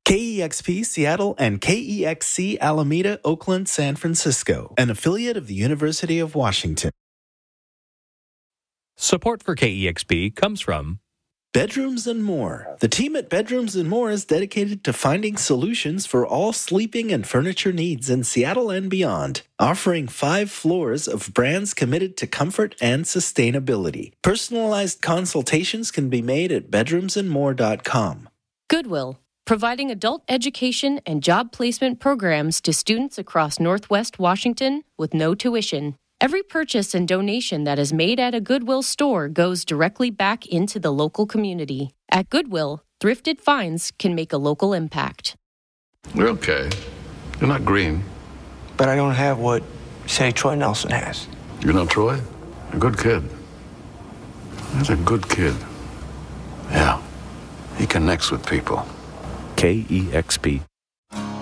KEXP Seattle and KEXC Alameda, Oakland, San Francisco, an affiliate of the University of Washington. Support for KEXP comes from Bedrooms and More. The team at Bedrooms and More is dedicated to finding solutions for all sleeping and furniture needs in Seattle and beyond, offering 5 floors of brands committed to comfort and sustainability. Personalized consultations can be made at bedroomsandmore.com. Goodwill, providing adult education and job placement programs to students across Northwest Washington with no tuition. Every purchase and donation that is made at a Goodwill store goes directly back into the local community. At Goodwill, thrifted finds can make a local impact. You're okay. You're not green. But I don't have what, say, Troy Nelson has. You know Troy? A good kid. He's a good kid. Yeah. He connects with people. KEXP.